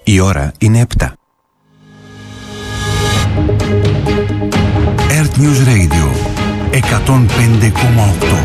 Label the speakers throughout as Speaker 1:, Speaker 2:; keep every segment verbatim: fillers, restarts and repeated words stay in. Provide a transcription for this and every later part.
Speaker 1: Η ώρα είναι επτά. Earth News Radio εκατόν πέντε κόμμα οκτώ.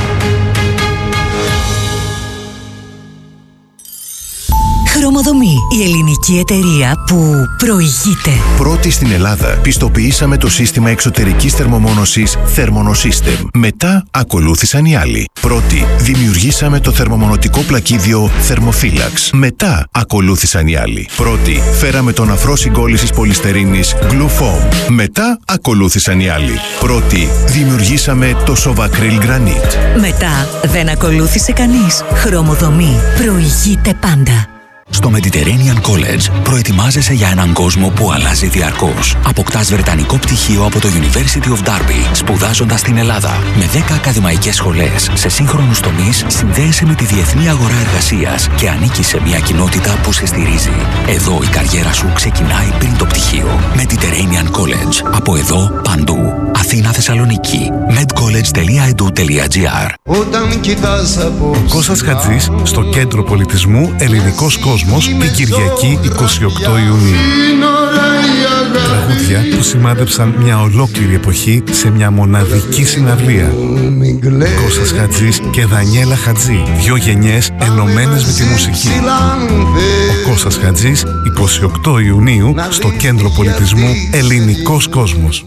Speaker 2: Χρωμοδομή, η ελληνική εταιρεία που προηγείται.
Speaker 3: Πρώτη στην Ελλάδα πιστοποιήσαμε το σύστημα εξωτερικής θερμομόνωσης Thermonosystem. Μετά ακολούθησαν οι άλλοι. Πρώτη δημιουργήσαμε το θερμομονωτικό πλακίδιο Thermophilax. Μετά ακολούθησαν οι άλλοι. Πρώτη φέραμε τον αφρό συγκόλλησης πολυστερίνης Glufoam. Μετά ακολούθησαν οι άλλοι. Πρώτη δημιουργήσαμε το Sovacryl Granite.
Speaker 2: Μετά δεν ακολούθησε κανείς. Χρωμοδομή, προηγείται πάντα.
Speaker 4: Στο Mediterranean College προετοιμάζεσαι για έναν κόσμο που αλλάζει διαρκώς. Αποκτάς βρετανικό πτυχίο από το University of Derby, σπουδάζοντας στην Ελλάδα. Με δέκα ακαδημαϊκές σχολές σε σύγχρονους τομείς, συνδέεσαι με τη διεθνή αγορά εργασίας και ανήκεις σε μια κοινότητα που σε στηρίζει. Εδώ η καριέρα σου ξεκινάει πριν το πτυχίο. Mediterranean College. Από εδώ, παντού. Αθήνα, Θεσσαλονίκη. medcollege τελεία e d u τελεία g r.
Speaker 5: Ο Κώστας Χατζής στο Κέντρο Πολιτισμού Ελληνικός Κόσμος την Κυριακή εικοστή ογδόη Ιουνίου. Τραγούδια που σημάδεψαν μια ολόκληρη εποχή σε μια μοναδική συναυλία. Κώστας Χατζής και Δανιέλα Χατζή, δυο γενιές ενωμένες με τη μουσική. Ο Κώστας Χατζής εικοστή ογδόη Ιουνίου στο Κέντρο Πολιτισμού Ελληνικός Κόσμος.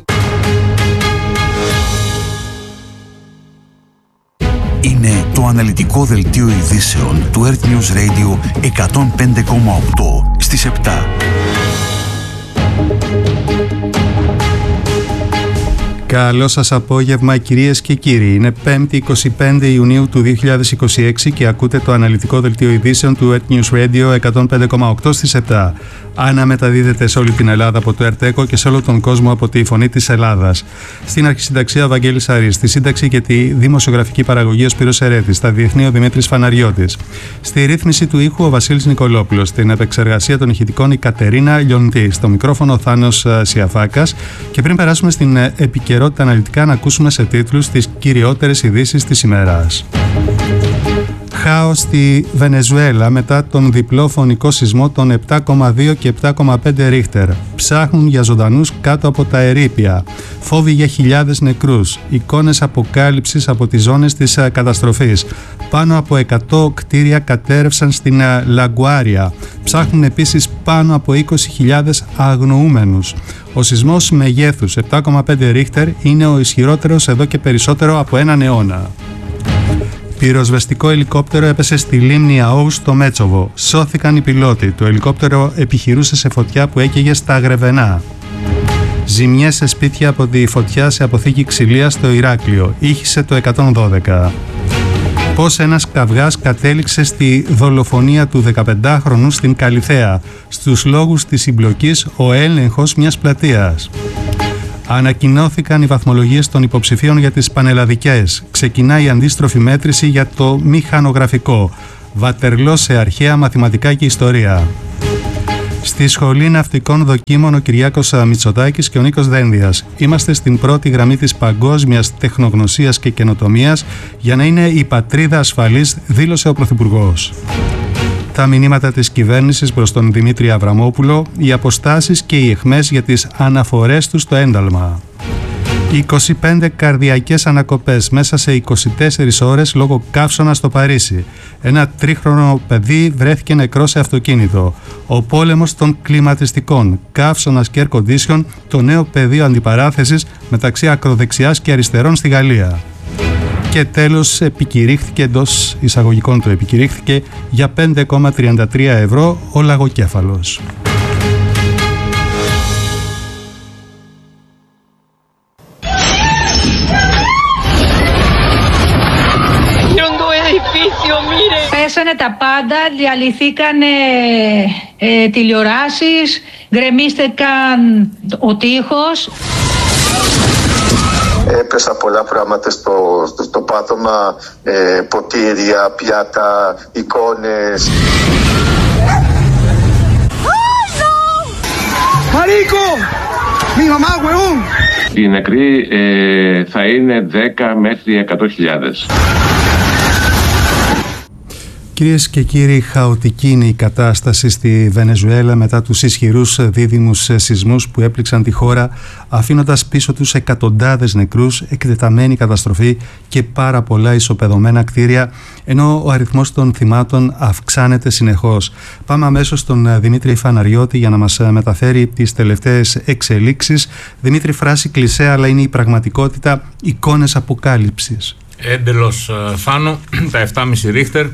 Speaker 1: Είναι το αναλυτικό δελτίο ειδήσεων του Earth News Radio εκατόν πέντε κόμμα οκτώ στις επτά.
Speaker 6: Καλό σας απόγευμα κυρίες και κύριοι. Είναι πέμπτη εικοστή πέμπτη Ιουνίου του δύο χιλιάδες είκοσι έξι και ακούτε το αναλυτικό δελτίο ειδήσεων του Earth News Radio εκατόν πέντε κόμμα οκτώ στις επτά. Αναμεταδίδεται σε όλη την Ελλάδα από το Ερτέκο και σε όλο τον κόσμο από τη Φωνή της Ελλάδας. Στην αρχισυνταξία ο Βαγγέλης Αρής, στη σύνταξη και τη δημοσιογραφική παραγωγή ο Σπύρος Ερέθης, στα διεθνή ο Δημήτρης Φαναριώτης. Στη ρύθμιση του ήχου ο Βασίλης Νικολόπουλος, στην επεξεργασία των ηχητικών η Κατερίνα Λιοντή, στο μικρόφωνο ο Θάνος Σιαφάκας. Και πριν περάσουμε στην επικαιρότητα αναλυτικά, να ακούσουμε σε τίτλους τις κυριότερες ειδήσεις της ημέρας. Χάος στη Βενεζουέλα μετά τον διπλό φωνικό σεισμό των επτά κόμμα δύο και επτά κόμμα πέντε ρίχτερ. Ψάχνουν για ζωντανούς κάτω από τα ερείπια. Φόβοι για χιλιάδες νεκρούς. Εικόνες αποκάλυψης από τις ζώνες της καταστροφής. Πάνω από εκατό κτίρια κατέρευσαν στην Λαγκουάρια. Ψάχνουν επίσης πάνω από είκοσι χιλιάδες αγνοούμενους. Ο σεισμός μεγέθους επτά κόμμα πέντε ρίχτερ είναι ο ισχυρότερος εδώ και περισσότερο από έναν αιώνα. Πυροσβεστικό ελικόπτερο έπεσε στη λίμνη Αόου στο Μέτσοβο. Σώθηκαν οι πιλότοι. Το ελικόπτερο επιχειρούσε σε φωτιά που έκαιγε στα Γρεβενά. Ζημιές σε σπίτια από τη φωτιά σε αποθήκη ξυλίας στο Ηράκλειο. Ήχησε το εκατόν δώδεκα. Πώς ένας καυγάς κατέληξε στη δολοφονία του δεκαπεντάχρονου στην Καλιθέα. Στους λόγους της συμπλοκής ο έλεγχος μιας πλατείας. Ανακοινώθηκαν οι βαθμολογίες των υποψηφίων για τις πανελλαδικές. Ξεκινάει η αντίστροφη μέτρηση για το μηχανογραφικό. Βατερλό σε αρχαία μαθηματικά και ιστορία. Στη Σχολή Ναυτικών Δοκίμων ο Κυριάκος Μητσοτάκης και ο Νίκος Δένδιας. Είμαστε στην πρώτη γραμμή της παγκόσμιας τεχνογνωσίας και καινοτομίας για να είναι η πατρίδα ασφαλής, δήλωσε ο Πρωθυπουργός. Τα μηνύματα της κυβέρνησης προς τον Δημήτρη Αβραμόπουλο, οι αποστάσεις και οι αιχμές για τις αναφορές του στο ένταλμα. είκοσι πέντε καρδιακές ανακοπές μέσα σε είκοσι τέσσερις ώρες λόγω καύσωνα στο Παρίσι. Ένα τρίχρονο παιδί βρέθηκε νεκρό σε αυτοκίνητο. Ο πόλεμος των κλιματιστικών, καύσωνας και air condition, το νέο πεδίο αντιπαράθεσης μεταξύ ακροδεξιάς και αριστερών στη Γαλλία. Και τέλος επικηρύχθηκε, εντός εισαγωγικών του επικηρύχθηκε, για πέντε κόμμα τριάντα τρία ευρώ ο λαγοκέφαλος.
Speaker 7: Πέσανε τα πάντα, διαλυθήκαν ε, τηλεοράσεις, γκρεμίστηκαν ο τοίχος.
Speaker 8: Έπεσα πολλά πράγματα στο, στο, στο πάτωμα, ε, ποτήρια, πιάτα, εικόνες.
Speaker 9: Marico! Mi mamá, huevón!
Speaker 10: Οι νεκροί ε, θα είναι δέκα μέχρι εκατό χιλιάδες.
Speaker 6: Κυρίες και κύριοι, χαοτική είναι η κατάσταση στη Βενεζουέλα μετά τους ισχυρούς δίδυμους σεισμούς που έπληξαν τη χώρα, αφήνοντας πίσω τους εκατοντάδες νεκρούς, εκτεταμένη καταστροφή και πάρα πολλά ισοπεδωμένα κτίρια, ενώ ο αριθμός των θυμάτων αυξάνεται συνεχώς. Πάμε αμέσως στον Δημήτρη Φαναριώτη για να μας μεταφέρει τις τελευταίες εξελίξεις. Δημήτρη, φράση κλισέ, αλλά είναι η πραγματικότητα, εικόνες αποκάλυψης.
Speaker 11: Έντελος, Θάνο, τα επτά κόμμα πέντε Ρίχτερ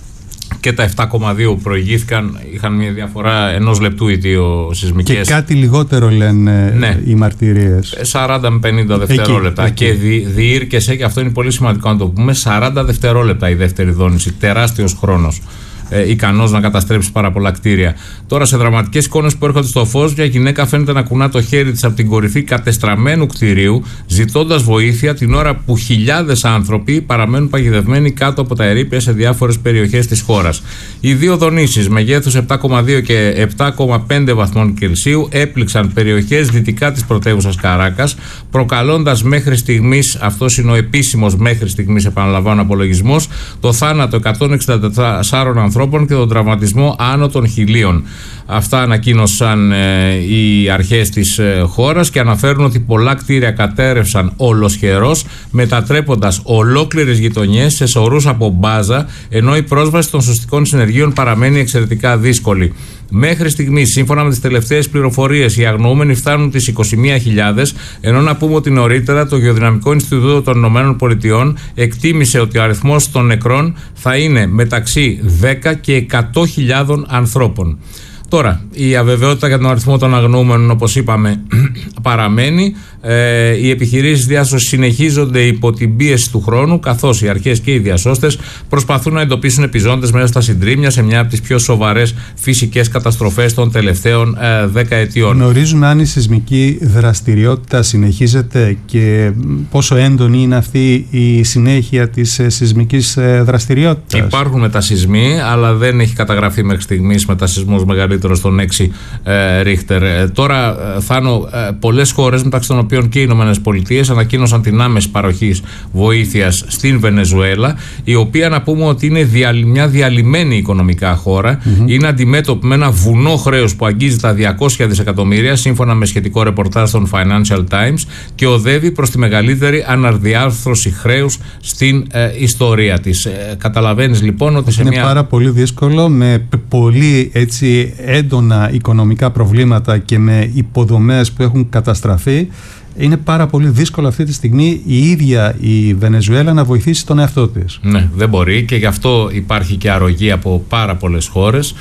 Speaker 11: και τα επτά κόμμα δύο που προηγήθηκαν είχαν μια διαφορά ενός λεπτού οι δύο σεισμικές.
Speaker 6: Και κάτι λιγότερο λένε, ναι, οι μαρτυρίες.
Speaker 11: σαράντα με πενήντα δευτερόλεπτα. Εκεί, εκεί. Και δι, διήρκεσε, και αυτό είναι πολύ σημαντικό να το πούμε, σαράντα δευτερόλεπτα η δεύτερη δόνηση. Τεράστιος χρόνος. Ε, ικανός να καταστρέψει πάρα πολλά κτίρια. Τώρα, σε δραματικές εικόνες που έρχονται στο φως, μια γυναίκα φαίνεται να κουνά το χέρι της από την κορυφή κατεστραμμένου κτηρίου, ζητώντας βοήθεια την ώρα που χιλιάδες άνθρωποι παραμένουν παγιδευμένοι κάτω από τα ερείπια σε διάφορες περιοχές της χώρας. Οι δύο δονήσεις μεγέθους επτά κόμμα δύο και επτά κόμμα πέντε βαθμών Κελσίου έπληξαν περιοχές δυτικά της πρωτεύουσας Καράκας, προκαλώντας μέχρι στιγμής, αυτός είναι ο επίσημος μέχρι στιγμής, επαναλαμβάνω, απολογισμός, το θάνατο εκατόν εξήντα τεσσάρων ανθρώπων και τον τραυματισμό άνω των χιλίων. Αυτά ανακοίνωσαν ε, οι αρχές της ε, χώρας και αναφέρουν ότι πολλά κτίρια κατέρευσαν ολοσχερός, μετατρέποντας ολόκληρες γειτονιές σε σωρούς από μπάζα, ενώ η πρόσβαση των σωστικών συνεργείων παραμένει εξαιρετικά δύσκολη. Μέχρι στιγμής, σύμφωνα με τις τελευταίες πληροφορίες, οι αγνοούμενοι φτάνουν τις είκοσι μία χιλιάδες, ενώ να πούμε ότι νωρίτερα το Γεωδυναμικό Ινστιτούτο των Ηνωμένων Πολιτειών εκτίμησε ότι ο αριθμός των νεκρών θα είναι μεταξύ δέκα και εκατό χιλιάδων ανθρώπων. Τώρα, η αβεβαιότητα για τον αριθμό των αγνοούμενων, όπως είπαμε, παραμένει. Ε, οι επιχειρήσεις διάσωσης συνεχίζονται υπό την πίεση του χρόνου, καθώς οι αρχές και οι διασώστες προσπαθούν να εντοπίσουν επιζώντες μέσα στα συντρίμμια σε μια από τις πιο σοβαρές φυσικές καταστροφές των τελευταίων ε, δεκαετιών.
Speaker 6: Γνωρίζουμε αν η σεισμική δραστηριότητα συνεχίζεται και πόσο έντονη είναι αυτή η συνέχεια της ε, σεισμικής ε, δραστηριότητας.
Speaker 11: Υπάρχουν μετασεισμοί, αλλά δεν έχει καταγραφεί μέχρι στιγμής μετασεισμός μεγαλύτερος των έξι ε, Ρίχτερ. Ε, τώρα, ε, Θάνο, ε, πολλές χώρες, μεταξύ των οποίων και οι Ηνωμένες Πολιτείες, ανακοίνωσαν την άμεση παροχή βοήθειας στην Βενεζουέλα, η οποία, να πούμε ότι είναι διαλυ, μια διαλυμένη οικονομικά χώρα, mm-hmm. είναι αντιμέτωπη με ένα βουνό χρέους που αγγίζει τα διακόσια δισεκατομμύρια, σύμφωνα με σχετικό ρεπορτάζ των Financial Times, και οδεύει προς τη μεγαλύτερη αναδιάρθρωση χρέους στην ε, ιστορία της. Ε, καταλαβαίνεις λοιπόν ότι σε
Speaker 6: είναι
Speaker 11: μια...
Speaker 6: πάρα πολύ δύσκολο, με πολύ έτσι έντονα οικονομικά προβλήματα και με υποδομές που έχουν καταστραφεί. Είναι πάρα πολύ δύσκολο αυτή τη στιγμή η ίδια η Βενεζουέλα να βοηθήσει τον εαυτό της.
Speaker 11: Ναι, δεν μπορεί, και γι' αυτό υπάρχει και αρρωγή από πάρα πολλές χώρες.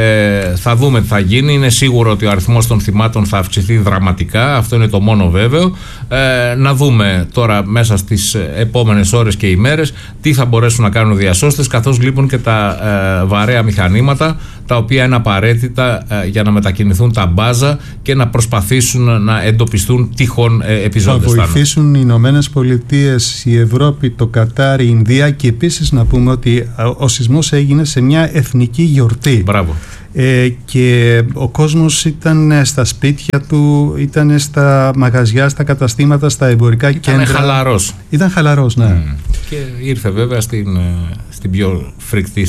Speaker 11: Ε, θα δούμε τι θα γίνει. Είναι σίγουρο ότι ο αριθμός των θυμάτων θα αυξηθεί δραματικά. Αυτό είναι το μόνο βέβαιο. Ε, να δούμε τώρα μέσα στις επόμενες ώρες και ημέρες τι θα μπορέσουν να κάνουν οι διασώστες, καθώς λείπουν και τα ε, βαρέα μηχανήματα, τα οποία είναι απαραίτητα ε, για να μετακινηθούν τα μπάζα και να προσπαθήσουν να εντοπιστούν τυχόν ε, επιζώντες.
Speaker 6: Θα βοηθήσουν οι Ηνωμένες Πολιτείες, η Ευρώπη, το Κατάρ, η Ινδία, και επίσης να πούμε ότι ο σεισμός έγινε σε μια εθνική γιορτή.
Speaker 11: Μπράβο.
Speaker 6: Ε, και ο κόσμος ήταν στα σπίτια του, ήταν στα μαγαζιά, στα καταστήματα, στα εμπορικά
Speaker 11: ήταν
Speaker 6: κέντρα.
Speaker 11: Ήταν χαλαρός.
Speaker 6: Ήταν χαλαρός, ναι.
Speaker 11: Mm. Και ήρθε βέβαια στην, στην πιο φρικτή